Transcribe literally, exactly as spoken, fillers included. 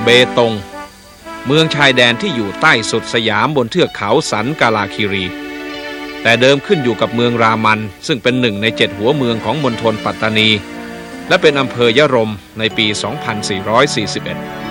เบตงเมืองชายแดนที่อยู่ใต้สุดสยามบนเทือกเขาสันกาลาคีรีแต่เดิมขึ้นอยู่กับเมืองรามันซึ่งเป็นหนึ่งในเจ็ดหัวเมืองของมณฑลปัตตานีและเป็นอำเภอยะรมในปี สองพันสี่ร้อยสี่สิบเอ็ด